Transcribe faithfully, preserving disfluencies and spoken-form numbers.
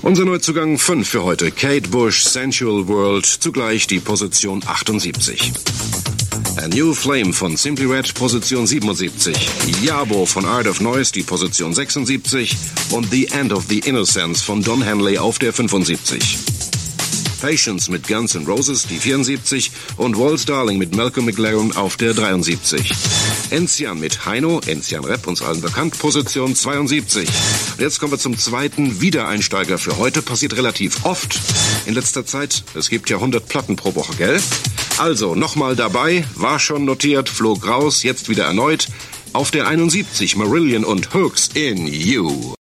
Unser Neuzugang fünf für heute. Kate Bush, Sensual World, zugleich die Position achtundsiebzig. A New Flame von Simply Red, Position siebenundsiebzig. Yabo von Art of Noise, die Position sechsundsiebzig. Und The End of the Innocence von Don Henley auf der fünfundsiebzig. Patience mit Guns N' Roses, die vierundsiebzig. Und Walt's Darling mit Malcolm McLaren auf der dreiundsiebzig. Enzian mit Heino, Enzian Rap, uns allen bekannt, Position zweiundsiebzig. Und jetzt kommen wir zum zweiten Wiedereinsteiger für heute. Passiert relativ oft in letzter Zeit. Es gibt ja hundert Platten pro Woche, gell? Also, nochmal dabei, war schon notiert, flog raus, jetzt wieder erneut. Auf der einundsiebzig, Marillion und Hooks in You.